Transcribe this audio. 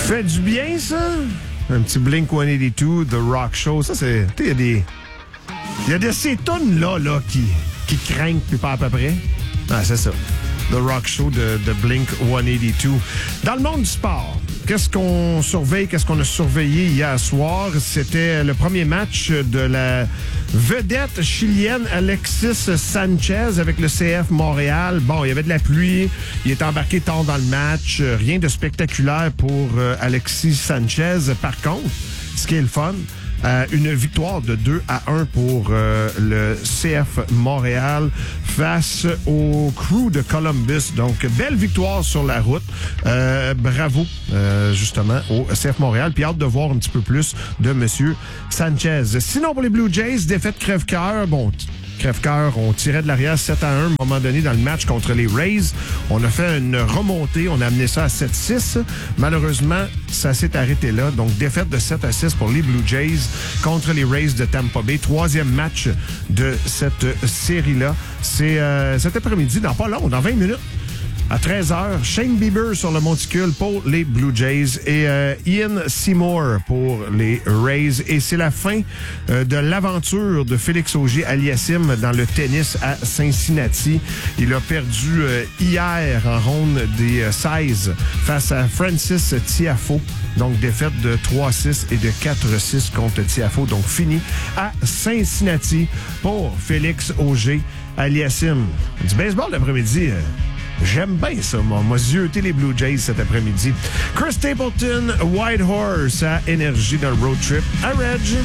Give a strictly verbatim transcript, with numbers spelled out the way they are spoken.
Fait du bien, ça? Un petit Blink cent quatre-vingt-deux, The Rock Show. Ça, c'est... Tu sais, il y a des... Il y a de ces tonnes-là, là, qui, qui craignent, puis pas à peu près. Ah, c'est ça. The Rock Show de, de Blink cent quatre-vingt-deux. Dans le monde du sport, qu'est-ce qu'on surveille, qu'est-ce qu'on a surveillé hier soir? C'était le premier match de la vedette chilienne Alexis Sanchez avec le C F Montréal. Bon, il y avait de la pluie, il est embarqué tard dans le match. Rien de spectaculaire pour euh, Alexis Sanchez. Par contre, ce qui est le fun, Euh, une victoire de deux à un pour euh, le C F Montréal face au Crew de Columbus. Donc, belle victoire sur la route. Euh, bravo, euh, justement, au C F Montréal. Puis hâte de voir un petit peu plus de Monsieur Sanchez. Sinon, pour les Blue Jays, défaite crève-cœur. Bon, crève-cœur, on tirait de l'arrière sept à un à un moment donné dans le match contre les Rays. On a fait une remontée, on a amené ça à sept six. Malheureusement, ça s'est arrêté là. Donc, défaite de sept à six pour les Blue Jays contre les Rays de Tampa Bay. Troisième match de cette série-là. C'est euh, cet après-midi, dans pas long, dans vingt minutes. À treize heures, Shane Bieber sur le monticule pour les Blue Jays et euh, Ian Seymour pour les Rays. Et c'est la fin euh, de l'aventure de Félix Auger-Aliassime dans le tennis à Cincinnati. Il a perdu euh, hier en ronde des euh, seize face à Francis Tiafoe. Donc, défaite de trois six et de quatre six contre Tiafoe. Donc, fini à Cincinnati pour Félix Auger-Aliassime. Du baseball l'après-midi... Euh, J'aime bien ça, moi. Moi, zioter les Blue Jays cet après-midi. Chris Stapleton, White Horse à Énergie dans le road trip à Reg.